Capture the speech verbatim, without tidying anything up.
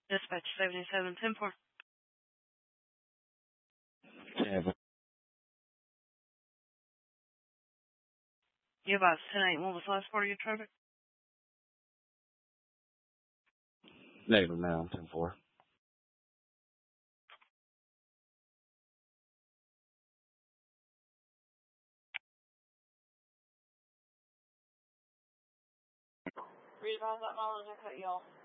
Dispatch seventy-seven ten four. Seven. You have us ten eight. What was the last part of your traffic? Negative now, ten four. Read about that mileage I cut you off.